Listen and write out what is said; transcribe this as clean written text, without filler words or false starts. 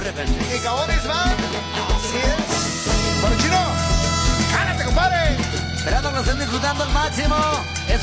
repente. Y cabones van. Así es. Bueno, Chino, cálate, compadre. Esperando que lo estén disfrutando al máximo. Es